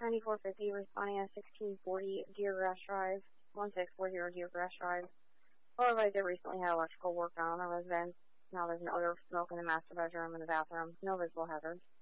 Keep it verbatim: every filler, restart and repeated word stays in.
ninety-four fifty, responding on sixteen forty Deergrass Drive, one six four zero Deergrass Drive. Well, I did recently have electrical work on the residence. Now there's no other smoke in the master bedroom and the bathroom. No visible hazards.